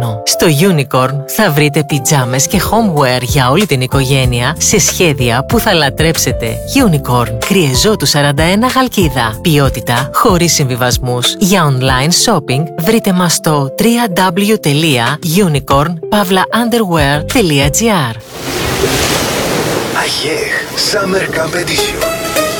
ύπνο. Στο Unicorn θα βρείτε πιτζάμες και homeware για όλη την οικογένεια σε σχέδια που θα λατρέψετε. Unicorn, Κριεζό του 41 Χαλκίδα. Ποιότητα χωρίς συμβιβασμούς. Για online shopping βρείτε μας στο www.unicorn-underwear.gr. Αγιέχ Summer Camp Edition.